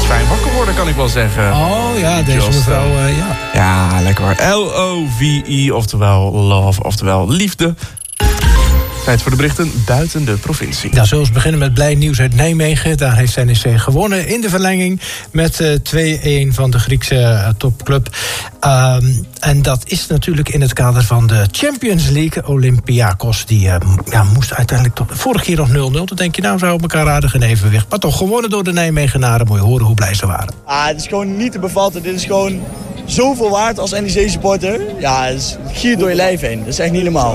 fijn wakker worden, kan ik wel zeggen. Oh ja, deze mevrouw, ja. Ja, lekker hoor. LOVE, oftewel love, oftewel liefde. Tijd voor de berichten buiten de provincie. Nou, zullen we beginnen met blij nieuws uit Nijmegen. Daar heeft NEC gewonnen in de verlenging met 2-1 van de Griekse topclub. En dat is natuurlijk in het kader van de Champions League. Olympiakos, die moest uiteindelijk tot vorige keer nog 0-0. Dan denk je, nou, zou op elkaar aardig in evenwicht. Maar toch gewonnen door de Nijmegenaren. Moet je horen hoe blij ze waren. Het is gewoon niet te bevatten. Dit is gewoon zoveel waard als NEC-supporter. Ja, het giert door je lijf heen. Dat is echt niet normaal.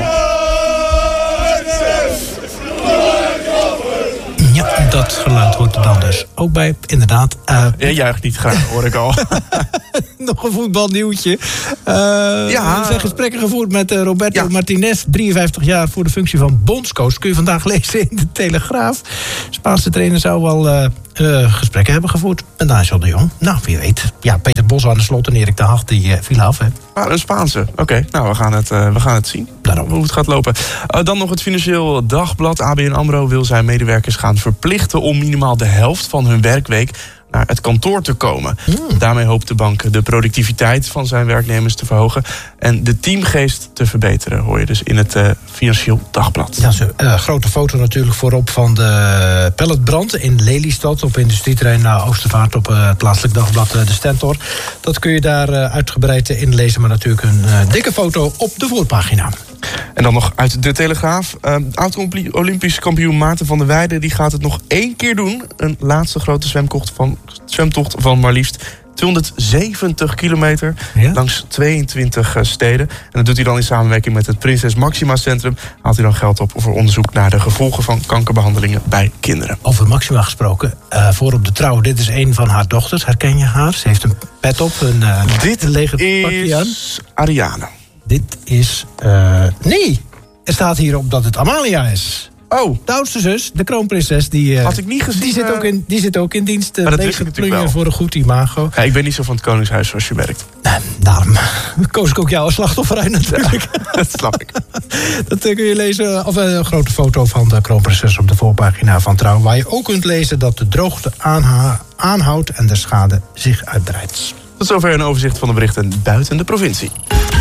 Ja, dat geluid hoort er dan dus ook bij, inderdaad. Jij juicht niet graag, hoor ik al. Nog een voetbalnieuwtje. Er zijn gesprekken gevoerd met Roberto Martinez, 53 jaar voor de functie van bondscoach. Kun je vandaag lezen in de Telegraaf. De Spaanse trainer zou wel gesprekken hebben gevoerd met Nigel de Jong. Nou, wie weet. Ja, Peter Bos aan de slot en Erik de Hag, die viel af. Hè. Een Spaanse. Oké, nou, we gaan het zien. Daarom hoe het gaat lopen. Dan nog het Financieel Dagblad. ABN AMRO wil zijn medewerkers gaan verplichten om minimaal de helft van hun werkweek naar het kantoor te komen. Daarmee hoopt de bank de productiviteit van zijn werknemers te verhogen en de teamgeest te verbeteren, hoor je dus in het Financieel Dagblad. Ja, een grote foto natuurlijk voorop van de pelletbrand in Lelystad op industrieterrein Oostervaart op het plaatselijk dagblad De Stentor. Dat kun je daar uitgebreid inlezen, maar natuurlijk een dikke foto op de voorpagina. En dan nog uit de Telegraaf. Oud-Olympisch kampioen Maarten van der Weijden die gaat het nog 1 keer doen. Een laatste grote zwemtocht van maar liefst 270 kilometer langs 22 steden. En dat doet hij dan in samenwerking met het Prinses Maxima Centrum. Haalt hij dan geld op voor onderzoek naar de gevolgen van kankerbehandelingen bij kinderen. Over Maxima gesproken, voor op de trouw. Dit is een van haar dochters. Herken je haar? Ze heeft een pet op, dit lege pakje aan. Ariane. Dit is... nee, er staat hier op dat het Amalia is. Oh. De oudste zus, de kroonprinses, die... had ik niet gezien. Die zit ook in dienst. Maar dat wist ik natuurlijk wel. Voor een goed imago. Ja, ik ben niet zo van het Koningshuis, zoals je merkt. Daarom koos ik ook jou als slachtoffer uit natuurlijk. Ja, dat snap ik. Dat kun je lezen, of een grote foto van de kroonprinses op de voorpagina van Trouw. Waar je ook kunt lezen dat de droogte aanhoudt en de schade zich uitbreidt. Tot zover een overzicht van de berichten buiten de provincie.